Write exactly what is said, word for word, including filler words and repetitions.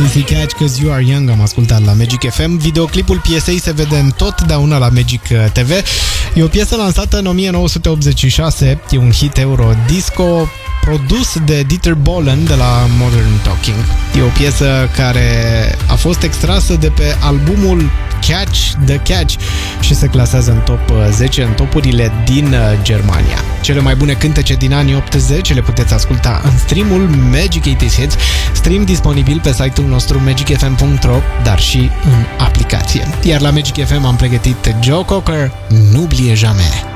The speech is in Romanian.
Sissy Catch, Cause You Are Young am ascultat la Magic F M. Videoclipul piesei se vede întotdeauna la Magic T V. E o piesă lansată în nouăsprezece optzeci și șase, e un hit euro-disco produs de Dieter Bohlen de la Modern Talking. E o piesă care a fost extrasă de pe albumul Catch the Catch și se clasează în top zece în topurile din Germania. Cele mai bune cântece din anii optzeci le puteți asculta în streamul Magic optzeci Hits, stream disponibil pe site-ul nostru magic f m punct r o, dar și în aplicație. Iar la Magic F M am pregătit Joe Cocker, N'oublie jamais.